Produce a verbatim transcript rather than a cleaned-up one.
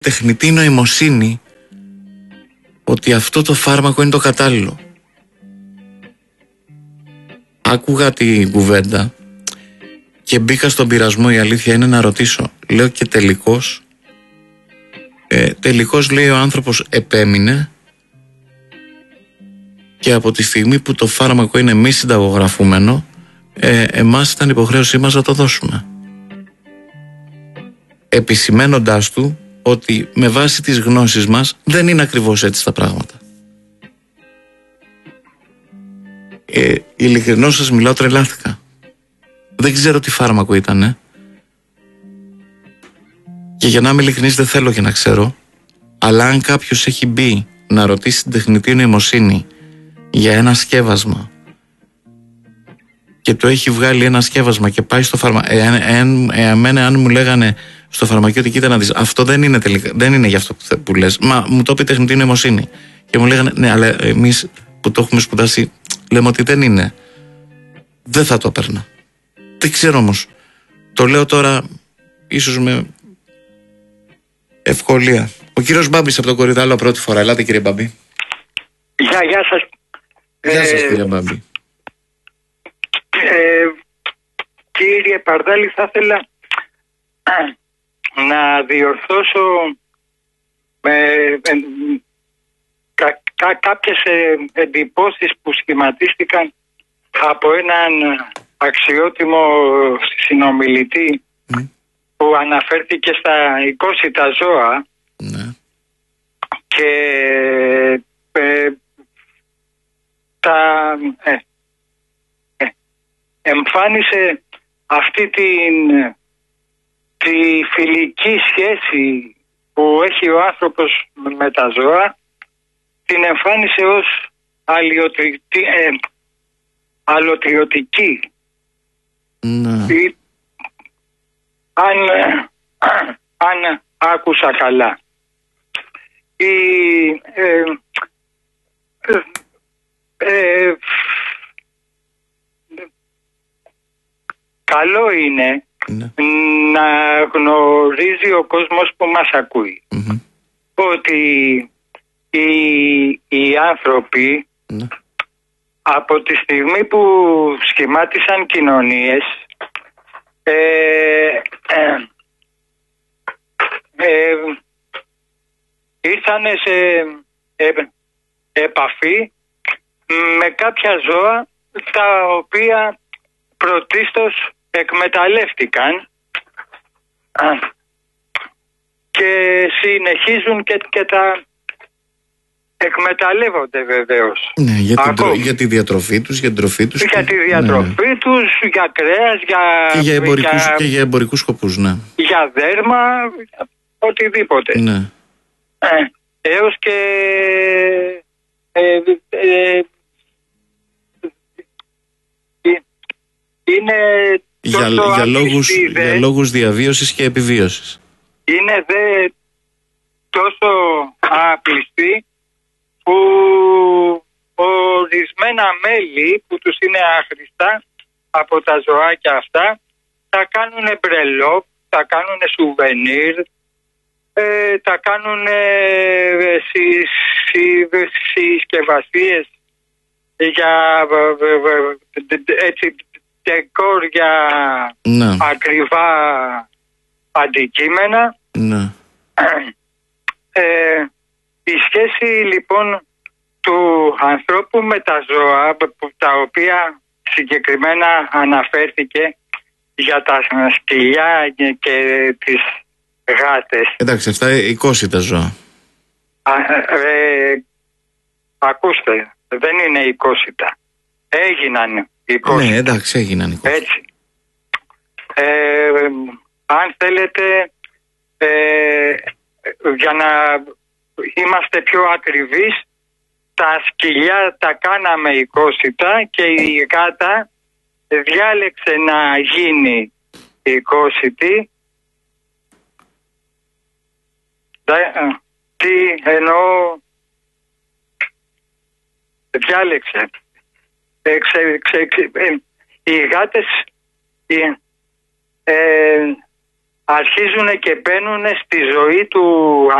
τεχνητή νοημοσύνη ότι αυτό το φάρμακο είναι το κατάλληλο. Άκουγα την κουβέντα και μπήκα στον πειρασμό, η αλήθεια είναι, να ρωτήσω. Λέω και τελικώς, ε, τελικώς λέει ο άνθρωπος επέμεινε και από τη στιγμή που το φάρμακο είναι μη συνταγογραφούμενο, ε, εμάς ήταν υποχρέωσή μας να το δώσουμε. Επισημένοντάς του ότι με βάση τις γνώσεις μας δεν είναι ακριβώς έτσι τα πράγματα. Ε, ειλικρινώς σας μιλάω, τρελάθηκα. Δεν ξέρω τι φάρμακο ήτανε. Και για να είμαι ειλικρινής δεν θέλω και να ξέρω. Αλλά αν κάποιος έχει μπει να ρωτήσει την τεχνητή νοημοσύνη για ένα σκεύασμα και το έχει βγάλει ένα σκεύασμα και πάει στο φάρμακο, εμένα αν μου λέγανε στο φαρμακείο ότι κοίτα να δεις, αυτό δεν είναι, τελικά, δεν είναι για αυτό που, που λες, μα μου το πει η τεχνητή νοημοσύνη, και μου λέγανε ναι, αλλά εμείς που το έχουμε σπουδάσει λέμε ότι δεν είναι, δεν θα το έπαιρνα. Δεν ξέρω όμως, το λέω τώρα ίσως με ευκολία. Ο κύριος Μπάμπης από τον Κορυδάλο πρώτη φορά. Ελάτε κύριε Μπάμπη. Γεια, γεια σας. Γεια σας ε, κύριε Μπάμπη. Ε, κύριε Παρδάλη, θα ήθελα να διορθώσω ε, ε, κα, κα, κάποιες ε, εντυπώσεις που σχηματίστηκαν από έναν αξιότιμο συνομιλητή mm. που αναφέρθηκε στα είκοσι τα ζώα mm. και ε, τα ε, ε, εμφάνισε αυτή την τη φιλική σχέση που έχει ο άνθρωπος με τα ζώα, την εμφάνισε ως αλλιωτρι... ε, αλλοτριωτική. Ναι. Ή, αν, αν άκουσα καλά. Η, ε, ε, ε, καλό είναι ναι. να γνωρίζει ο κόσμος που μας ακούει mm-hmm. ότι οι, οι άνθρωποι ναι. από τη στιγμή που σχημάτισαν κοινωνίες ε, ε, ε, ήρθαν σε ε, επαφή με κάποια ζώα τα οποία πρωτίστως εκμεταλλεύτηκαν και συνεχίζουν και, και τα εκμεταλλεύονται βεβαίως. Ναι, για, την τρο... για τη διατροφή τους, για την τροφή τους. Για τη διατροφή ναι. τους, για κρέας, για... Και για εμπορικούς, για... και για εμπορικούς σκοπούς, ναι. Για δέρμα, οτιδήποτε. Ναι. Ε, έως και... Ε, ε, είναι για, για, λόγους, δε, για λόγους διαβίωσης και επιβίωσης. Είναι δε τόσο άπλιστοι που ορισμένα μέλη που τους είναι άχρηστα από τα ζωάκια αυτά τα κάνουν μπρελό, τα κάνουν σουβενίρ, ε, τα κάνουν ε, συσκευασίες για έτσι ντεκόρ για ναι. ακριβά αντικείμενα. Ναι. Ε, η σχέση λοιπόν του ανθρώπου με τα ζώα, τα οποία συγκεκριμένα αναφέρθηκε για τα σκυλιά και τις γάτες. Εντάξει, αυτά είκοσι τα ζώα. Α, ε, ακούστε, δεν είναι είκοσι. Έγιναν είκοσι. Ναι, εντάξει, έγιναν είκοσι. Έτσι. Ε, αν θέλετε, ε, για να είμαστε πιο ακριβείς, τα σκυλιά τα κάναμε είκοσι και η γάτα διάλεξε να γίνει είκοσι. Τι εννοώ, διάλεξε. Ε, ξε, ξε, ξε, ε, οι γάτες ε, ε, αρχίζουν και μπαίνουν στη ζωή του